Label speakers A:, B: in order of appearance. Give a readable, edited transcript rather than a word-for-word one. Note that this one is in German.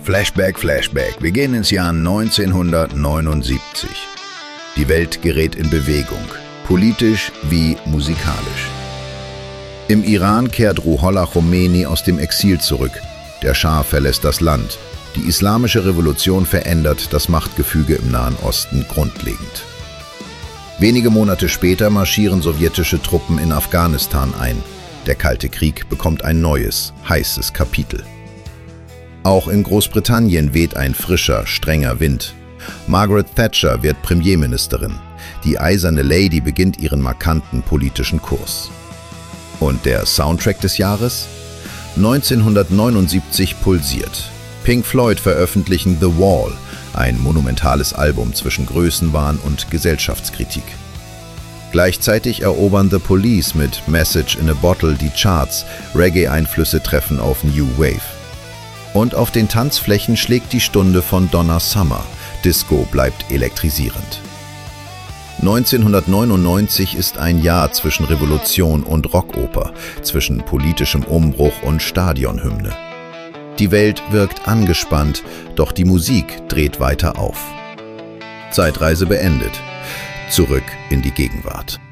A: Flashback, Flashback. Wir gehen ins Jahr 1979. Die Welt gerät in Bewegung, politisch wie musikalisch. Im Iran kehrt Ruhollah Khomeini aus dem Exil zurück. Der Schah verlässt das Land. Die islamische Revolution verändert das Machtgefüge im Nahen Osten grundlegend. Wenige Monate später marschieren sowjetische Truppen in Afghanistan ein. Der Kalte Krieg bekommt ein neues, heißes Kapitel. Auch in Großbritannien weht ein frischer, strenger Wind. Margaret Thatcher wird Premierministerin. Die Eiserne Lady beginnt ihren markanten politischen Kurs. Und der Soundtrack des Jahres? 1979 pulsiert. Pink Floyd veröffentlichen The Wall, ein monumentales Album zwischen Größenwahn und Gesellschaftskritik. Gleichzeitig erobern The Police mit Message in a Bottle die Charts, Reggae-Einflüsse treffen auf New Wave. Und auf den Tanzflächen schlägt die Stunde von Donna Summer. Disco bleibt elektrisierend. 1999 ist ein Jahr zwischen Revolution und Rockoper, zwischen politischem Umbruch und Stadionhymne. Die Welt wirkt angespannt, doch die Musik dreht weiter auf. Zeitreise beendet. Zurück in die Gegenwart.